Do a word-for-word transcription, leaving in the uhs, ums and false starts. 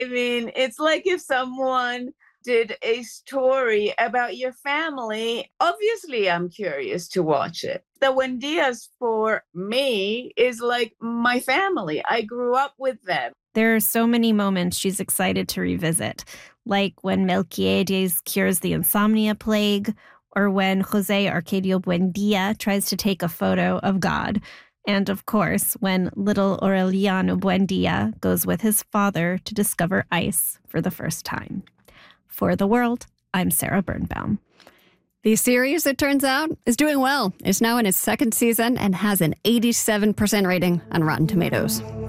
I mean, it's like if someone did a story about your family. Obviously, I'm curious to watch it. The Buendias for me is like my family. I grew up with them. There are so many moments she's excited to revisit, like when Melquiades cures the insomnia plague, or when Jose Arcadio Buendia tries to take a photo of God. And of course, when little Aureliano Buendia goes with his father to discover ice for the first time. For The World, I'm Sarah Birnbaum. The series, it turns out, is doing well. It's now in its second season and has an eighty-seven percent rating on Rotten Tomatoes.